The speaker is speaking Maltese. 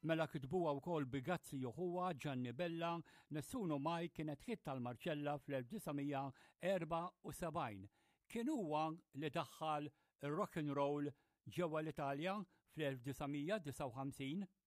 Mela kitbuha wkoll bi Gazzi Juħuwa, Gianni Bella, Nessuno Maj kienet ħitt tal-Marċella fl-1974. Kien huwa li daħħal ir-rock and roll ġewwa l-Italja fl-1959.